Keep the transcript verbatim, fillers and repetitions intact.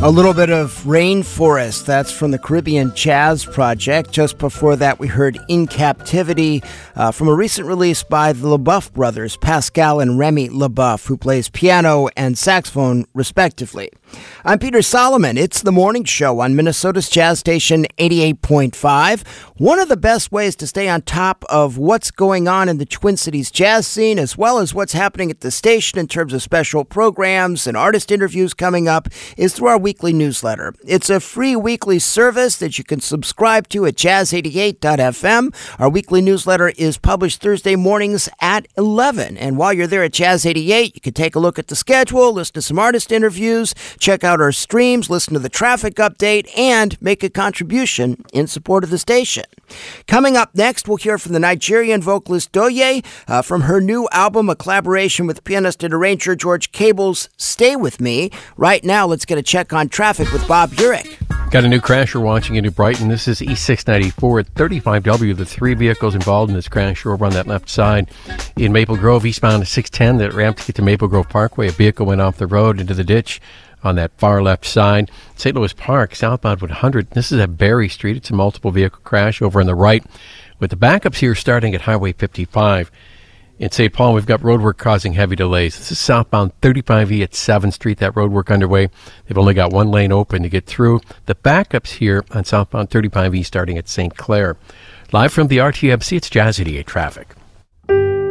A little bit of Rainforest, that's from the Caribbean Jazz Project. Just before that, we heard In Captivity uh, from a recent release by the LaBeouf brothers, Pascal and Remy LaBeouf, who plays piano and saxophone, respectively. I'm Peter Solomon. It's The Morning Show on Minnesota's Jazz Station eighty-eight point five. One of the best ways to stay on top of what's going on in the Twin Cities jazz scene, as well as what's happening at the station in terms of special programs and artist interviews coming up, is through our weekly newsletter. It's a free weekly service that you can subscribe to at jazz eighty-eight dot f m. Our weekly newsletter is published Thursday mornings at eleven. And while you're there at Jazz eighty-eight, you can take a look at the schedule, listen to some artist interviews, check out our streams, listen to the traffic update, and make a contribution in support of the station. Coming up next, we'll hear from the Nigerian vocalist Doye uh, from her new album, a collaboration with pianist and arranger George Cable's Stay With Me. Right now, let's get a check on traffic with Bob Urich. Got a new crasher watching into Brighton. This is E six ninety-four at thirty-five W. The three vehicles involved in this crash are over on that left side. In Maple Grove, eastbound to six ten, that ramp to get to Maple Grove Parkway. A vehicle went off the road into the ditch on that far left side. Saint Louis Park, southbound one hundred. This is at Berry Street. It's a multiple vehicle crash over on the right, with the backups here starting at Highway fifty-five. In Saint Paul, we've got roadwork causing heavy delays. This is southbound thirty-five E at seventh Street. That roadwork underway. They've only got one lane open to get through. The backups here on southbound thirty-five E starting at Saint Clair. Live from the R T M C, it's Jazz eighty-eight traffic.